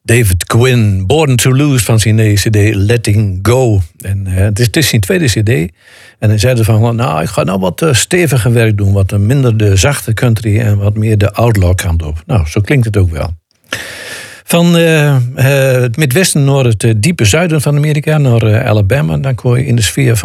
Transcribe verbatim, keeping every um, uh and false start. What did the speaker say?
David Quinn, Born to Lose van zijn cd Letting Go. En, uh, het, is, het is zijn tweede cd. En hij zei van, nou, ik ga nou wat uh, steviger werk doen. Wat minder de zachte country en wat meer de outlaw kant op. Nou, zo klinkt het ook wel. Van uh, uh, het Midwesten naar het uh, diepe zuiden van Amerika, naar uh, Alabama. Dan kom je in de sfeer van